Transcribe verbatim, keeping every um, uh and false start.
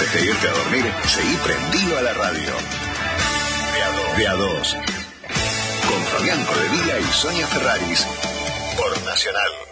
Antes de irte a dormir, seguí prendido a la radio. De a dos. Con Fabián Cordevilla y Sonia Ferraris. Por Nacional.